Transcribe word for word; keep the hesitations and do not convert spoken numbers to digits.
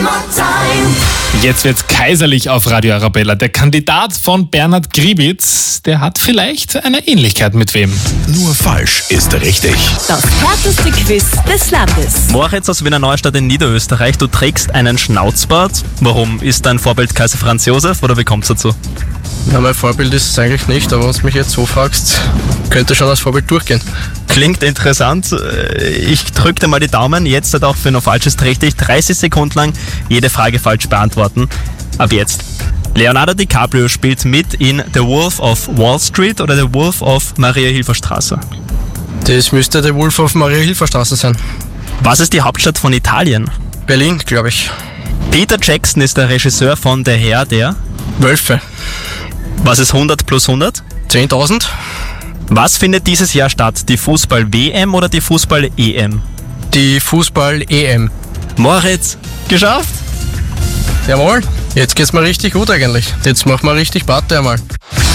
Jetzt wird's kaiserlich auf Radio Arabella. Der Kandidat von Bernhard Gribitz, der hat vielleicht eine Ähnlichkeit mit wem. Nur falsch ist richtig. Das härteste Quiz des Landes. Moritz aus Wiener Neustadt in Niederösterreich, du trägst einen Schnauzbart. Warum? Ist dein Vorbild Kaiser Franz Josef oder wie kommt's dazu? Na, mein Vorbild ist es eigentlich nicht, aber wenn du mich jetzt so fragst, könnte schon als Vorbild durchgehen. Klingt interessant. Ich drück dir mal die Daumen. Jetzt halt auch für noch falsch ist richtig. dreißig Sekunden lang jede Frage falsch beantworten. Ab jetzt. Leonardo DiCaprio spielt mit in The Wolf of Wall Street oder The Wolf of Maria-Hilfer-Straße. Das müsste der Wolf auf Maria-Hilfer-Straße sein. Was ist die Hauptstadt von Italien? Berlin, glaube ich. Peter Jackson ist der Regisseur von Der Herr der... Wölfe. Was ist hundert plus hundert? zehntausend. Was findet dieses Jahr statt? Die Fußball-W M oder die Fußball-E M? Die Fußball-E M. Moritz, geschafft? Jawohl, jetzt geht's mir richtig gut eigentlich. Jetzt machen wir richtig Party einmal.